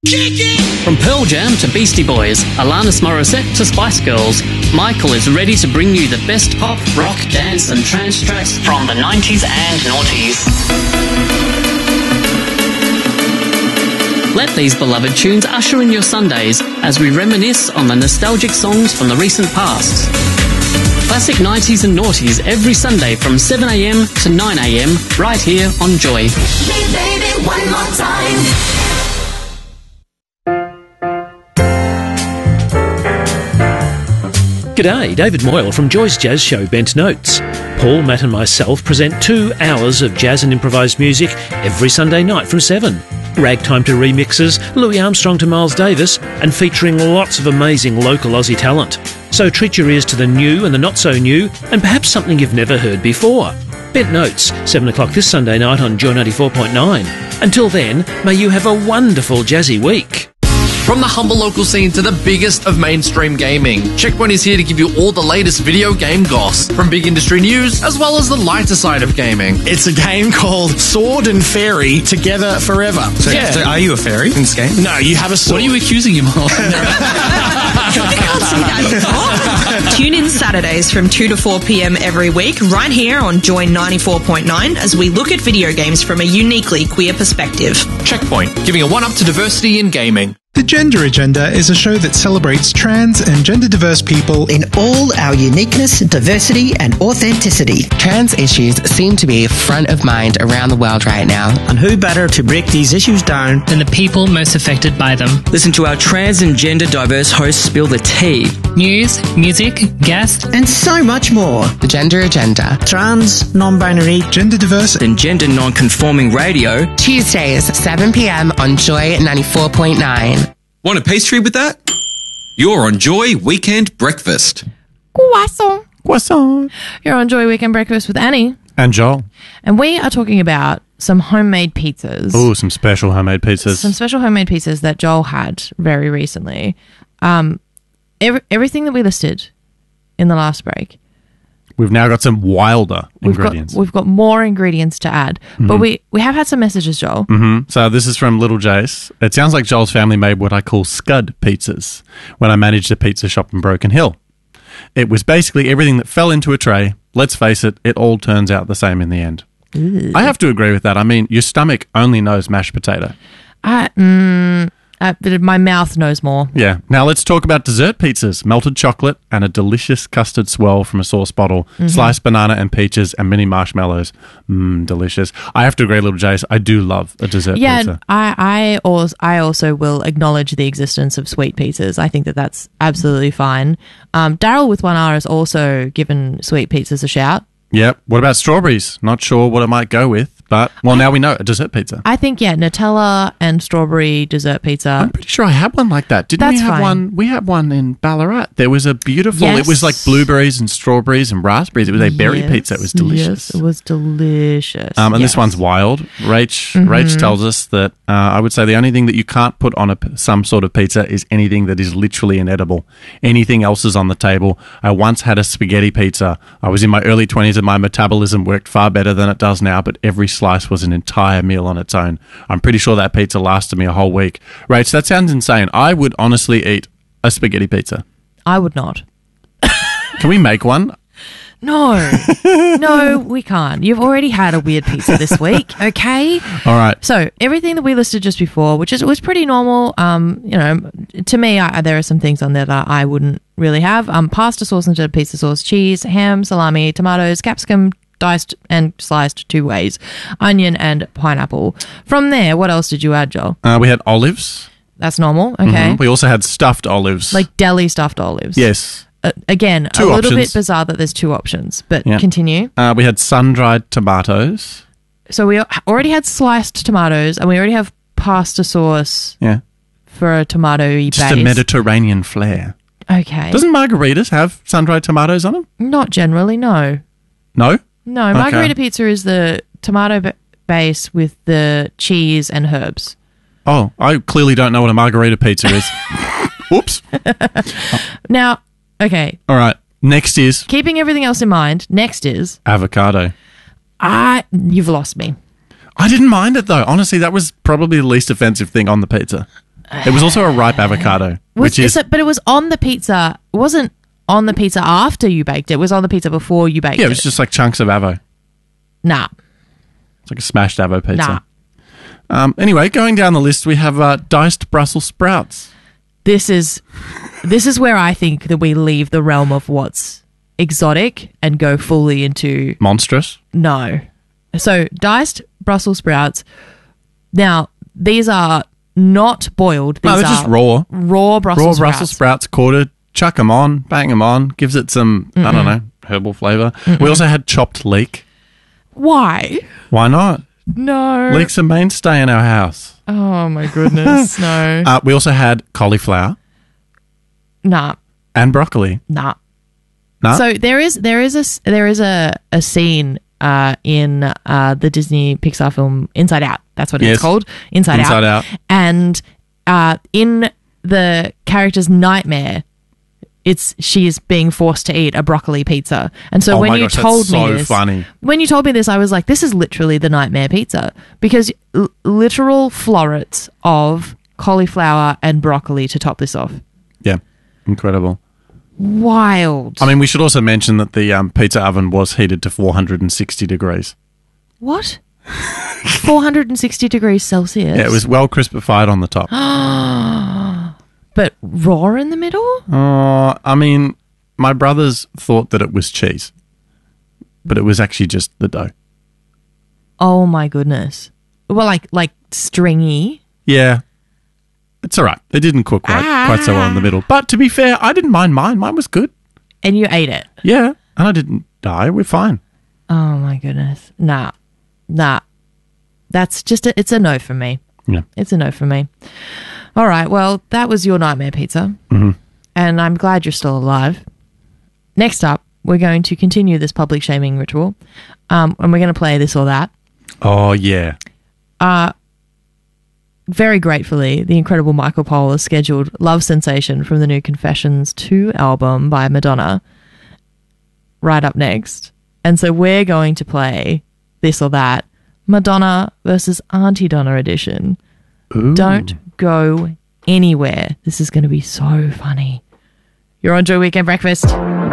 From Pearl Jam to Beastie Boys, Alanis Morissette to Spice Girls, Michael is ready to bring you the best pop, rock, dance and trance tracks from the 90s and noughties. Let these beloved tunes usher in your Sundays as we reminisce on the nostalgic songs from the recent past. Classic 90s and noughties every Sunday from 7am to 9am right here on Joy. Hey baby, one more time. G'day, David Moyle from Joy's Jazz Show Bent Notes. Paul, Matt and myself present 2 hours of jazz and improvised music every Sunday night from 7. Ragtime to remixes, Louis Armstrong to Miles Davis, and featuring lots of amazing local Aussie talent. So treat your ears to the new and the not so new, and perhaps something you've never heard before. Bent Notes, 7 o'clock this Sunday night on Joy 94.9. Until then, may you have a wonderful jazzy week. From the humble local scene to the biggest of mainstream gaming, Checkpoint is here to give you all the latest video game goss, from big industry news as well as the lighter side of gaming. It's a game called Sword and Fairy Together Forever. So are you a fairy in this game? No, you have a sword. What are you accusing him of? I can't see that. Tune in Saturdays from 2 to 4 p.m. every week, right here on Joy 94.9, as we look at video games from a uniquely queer perspective. Checkpoint, giving a one-up to diversity in gaming. The Gender Agenda is a show that celebrates trans and gender-diverse people in all our uniqueness, diversity and authenticity. Trans issues seem to be front of mind around the world right now. And who better to break these issues down than the people most affected by them? Listen to our trans and gender-diverse hosts spill the tea. News, music, guests, and so much more. The Gender Agenda. Trans, non-binary, gender-diverse and gender-non-conforming radio. Tuesdays, 7 p.m. on Joy 94.9. Want a pastry with that? You're on Joy Weekend Breakfast. Croissant. Croissant. You're on Joy Weekend Breakfast with Annie. And Joel. And we are talking about some homemade pizzas. Oh, some special homemade pizzas. Some special homemade pizzas that Joel had very recently. Everything that we listed in the last break. We've now got some wilder ingredients. We've got more ingredients to add. Mm-hmm. But we have had some messages, Joel. Mm-hmm. So this is from Little Jace. It sounds like Joel's family made what I call scud pizzas when I managed a pizza shop in Broken Hill. It was basically everything that fell into a tray. Let's face it, it all turns out the same in the end. Ew. I have to agree with that. I mean, your stomach only knows mashed potato. My mouth knows more. Yeah. Now let's talk about dessert pizzas. Melted chocolate and a delicious custard swirl from a sauce bottle. Mm-hmm. Sliced banana and peaches and mini marshmallows. Delicious. I have to agree, Little Jace. I do love a dessert pizza. I also will acknowledge the existence of sweet pizzas. I think that that's absolutely fine. Daryl with 1R has also given sweet pizzas a shout. Yep. What about strawberries? Not sure what I might go with, but, now we know, a dessert pizza. I think, Nutella and strawberry dessert pizza. I'm pretty sure I had one like that. Didn't we have one? We had one in Ballarat. There was a beautiful, It was like blueberries and strawberries and raspberries. It was a berry pizza. It was delicious. Yes, it was delicious. And this one's wild. Rach tells us that I would say the only thing that you can't put on some sort of pizza is anything that is literally inedible. Anything else is on the table. I once had a spaghetti pizza. I was in my early 20s and my metabolism worked far better than it does now, but every slice was an entire meal on its own. I'm pretty sure that pizza lasted me a whole week. Rach, that sounds insane. I would honestly eat a spaghetti pizza. I would not. Can we make one? No, we can't. You've already had a weird pizza this week, okay? All right. So everything that we listed just before, which was pretty normal. To me, there are some things on there that I wouldn't really have. Pasta sauce instead of pizza sauce, cheese, ham, salami, tomatoes, capsicum, diced and sliced 2 ways, onion and pineapple. From there, what else did you add, Joel? We had olives. That's normal, okay. Mm-hmm. We also had stuffed olives. Like deli stuffed olives. Yes. Again, a little bit bizarre that there's 2 options, but continue. We had sun-dried tomatoes. So we already had sliced tomatoes, and we already have pasta sauce for a tomato-y base. Just a Mediterranean flair. Okay. Doesn't margaritas have sun-dried tomatoes on them? Not generally, no. No? No, margarita pizza is the tomato base with the cheese and herbs. Oh, I clearly don't know what a margarita pizza is. Oops. Now... Okay. All right. Next is... Keeping everything else in mind, next is... Avocado. You've lost me. I didn't mind it, though. Honestly, that was probably the least offensive thing on the pizza. It was also a ripe avocado, but it was on the pizza. It wasn't on the pizza after you baked it. It was on the pizza before you baked it. Yeah, it was just like chunks of avo. Nah. It's like a smashed avo pizza. Nah. Anyway, going down the list, we have diced Brussels sprouts. This is where I think that we leave the realm of what's exotic and go fully into monstrous. No. So diced Brussels sprouts. Now, these are not boiled. These they're just raw. Raw Brussels sprouts. Raw Brussels sprouts, quartered, chuck them on, bang them on, gives it some, I don't know, herbal flavour. We also had chopped leek. Why? Why not? No. Leek's a mainstay in our house. Oh, my goodness. No. We also had cauliflower. Nah. And broccoli. Nah. Nah? So there is a scene in the Disney Pixar film Inside Out. That's what it's called. Inside Out. And in the character's nightmare, she is being forced to eat a broccoli pizza. And so when you told me this, I was like, this is literally the nightmare pizza, because literal florets of cauliflower and broccoli to top this off. Yeah, incredible. Wild. I mean, we should also mention that the pizza oven was heated to 460 degrees. What? 460 degrees Celsius? Yeah, it was well crispified on the top. But raw in the middle? I mean, my brothers thought that it was cheese, but it was actually just the dough. Oh my goodness. Well, like stringy. Yeah. It's all right. They didn't cook quite so well in the middle. But to be fair, I didn't mind mine. Mine was good. And you ate it? Yeah. And I didn't die. We're fine. Oh my goodness. Nah. That's just it's a no for me. Yeah. It's a no for me. All right. Well, that was your nightmare pizza. Mm-hmm. And I'm glad you're still alive. Next up, we're going to continue this public shaming ritual. And we're going to play This or That. Oh, yeah. Very gratefully, the incredible Michael Pohl has scheduled Love Sensation from the new Confessions 2 album by Madonna right up next. And so we're going to play This or That, Madonna versus Auntie Donna edition. Ooh. Don't go anywhere. This is going to be so funny. You're on Joy Weekend Breakfast.